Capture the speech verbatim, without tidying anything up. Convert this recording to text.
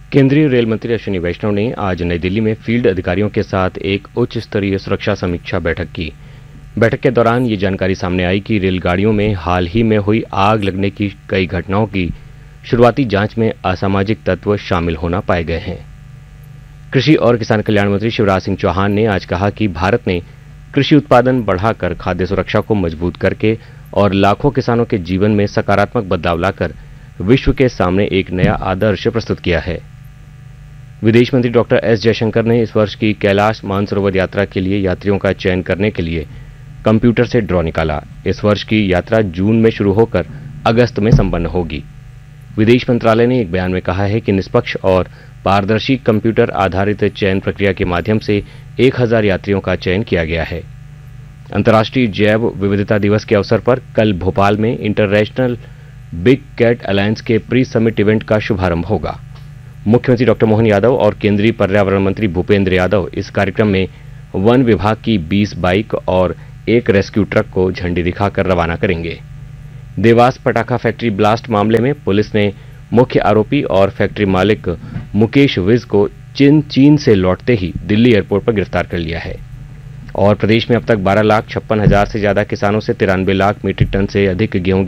केंद्रीय रेल मंत्री अश्विनी वैष्णव ने आज नई दिल्ली में फील्ड अधिकारियों के साथ एक उच्च स्तरीय सुरक्षा समीक्षा बैठक की। बैठक के दौरान ये जानकारी सामने आई कि रेलगाड़ियों में हाल ही में हुई आग लगने की कई घटनाओं की शुरुआती जांच में असामाजिक तत्व शामिल होना पाए गए हैं। कृषि और किसान कल्याण मंत्री शिवराज सिंह चौहान ने आज कहा कि भारत ने कृषि उत्पादन बढ़ाकर खाद्य सुरक्षा को मजबूत करके और लाखों किसानों के जीवन में सकारात्मक बदलाव लाकर विश्व के सामने एक नया आदर्श प्रस्तुत किया है। विदेश मंत्री डॉक्टर एस जयशंकर ने इस वर्ष की कैलाश मानसरोवर यात्रा के लिए यात्रियों का चयन करने के लिए कंप्यूटर से ड्रॉ निकाला। इस वर्ष की यात्रा जून में शुरू होकर अगस्त में संपन्न होगी। विदेश मंत्रालय ने एक बयान में कहा है कि निष्पक्ष और पारदर्शी कंप्यूटर आधारित चयन प्रक्रिया के माध्यम से एक हजार यात्रियों का चयन किया गया है। अंतर्राष्ट्रीय जैव विविधता दिवस के अवसर पर कल भोपाल में इंटरनेशनल बिग कैट अलायंस के प्री समिट इवेंट का शुभारंभ होगा। मुख्यमंत्री डॉक्टर मोहन यादव और केंद्रीय पर्यावरण मंत्री भूपेंद्र यादव इस कार्यक्रम में वन विभाग की बीस बाइक और एक रेस्क्यू ट्रक को झंडी दिखाकर रवाना करेंगे। देवास पटाखा फैक्ट्री ब्लास्ट मामले में पुलिस ने मुख्य आरोपी और फैक्ट्री मालिक मुकेश विज को चीन चीन से लौटते ही दिल्ली एयरपोर्ट पर गिरफ्तार कर लिया है। और प्रदेश में अब तक बारह लाख छप्पन हजार से ज्यादा किसानों से तिरानवे लाख मीट्रिक टन से अधिक गेहूं